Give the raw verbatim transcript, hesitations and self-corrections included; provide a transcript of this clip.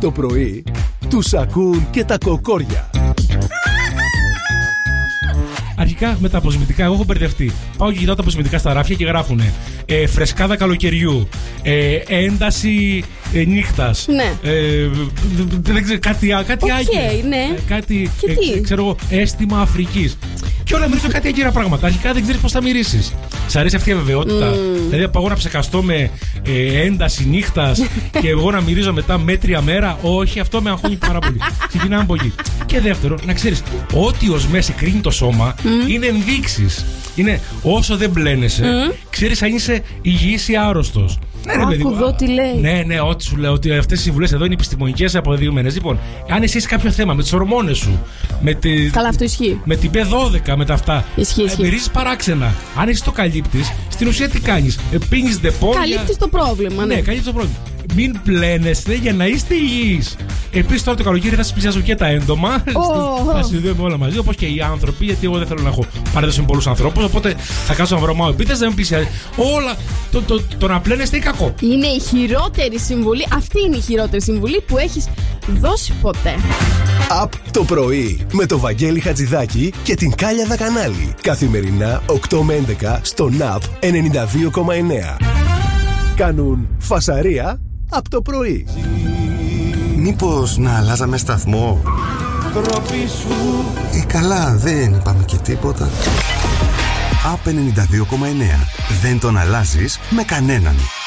το πρωί τους ακούν και τα κοκόρια. Αρχικά με τα αποσμητικά, εγώ έχω μπερδευτεί. Πάω και κοιτάω τα αποσμητικά στα ράφια και γράφουνε ε, φρεσκάδα καλοκαιριού, ε, ένταση ε, νύχτας. Ναι. Ε, δεν ξέρω, κάτι, κάτι okay, άγγελο. Ναι. Ε, κάτι, και τι? Ε, ξέρω εγώ, αίσθημα Αφρικής. Και όλα μυρίζουν κάτι άγκυρα πράγματα. Αρχικά δεν ξέρεις πώς θα μυρίσεις. Σ' αρέσει αυτή η αβεβαιότητα? Mm. Δηλαδή, πάω να ψεκαστώ με ε, ένταση νύχτας και εγώ να μυρίζω μετά μέτρια μέρα. Όχι, αυτό με αγχώνει πάρα πολύ. Ξεκινάμε από εκεί. Και δεύτερο, να ξέρεις, ό,τι ως μέση κρίνει το σώμα mm. είναι ενδείξεις. Είναι όσο δεν μπλένεσαι, mm. ξέρεις αν είσαι υγιής ή άρρωστος. Ναι, ρε παιδί μου. Εδώ τι λέει. Ναι, ναι, ό,τι σου λέω. Ότι αυτές οι συμβουλές εδώ είναι επιστημονικές αποδεδειγμένες. Λοιπόν, αν εσύ έχεις κάποιο θέμα με τις ορμόνες σου, με, τη, καλά, αυτό ισχύει. με την μπι δώδεκα, με τα αυτά. Ισχύει, ισχύει. Μυρίζεις παράξενα. Αν εσύ το καλύπτεις, στην ουσία τι κάνεις? Ε, πίνεις δεπόλια. Καλύπτεις το πρόβλημα, ναι. Ναι, καλύπτεις το πρόβλημα. Μην πλένεστε για να είστε υγιείς. Επίσης τώρα το καλοκαίρι θα σας πλησιάζω και τα έντομα. Oh. Θα συνδέουμε όλα μαζί, όπως και οι άνθρωποι, γιατί εγώ δεν θέλω να έχω παρέδωση με πολλούς ανθρώπους. Οπότε θα κάτσω να βρω μάω επίτες, δεν με πλησιάζει. Όλα. Το, το, το, το να πλένεστε είναι κακό. Είναι η χειρότερη συμβουλή. Αυτή είναι η χειρότερη συμβουλή που έχεις δώσει ποτέ. Απ' το πρωί με το Βαγγέλη Χατζηδάκη και την Κάλια Δακανάλη. Καθημερινά οκτώ με έντεκα στο ναπ ενενήντα δύο κόμμα εννέα. Κάνουν φασαρία απ' το πρωί. Μήπως να αλλάζαμε σταθμό? Ε, καλά, δεν είπαμε και τίποτα. Απ' ενενήντα δύο κόμμα εννέα. Δεν τον αλλάζεις με κανέναν.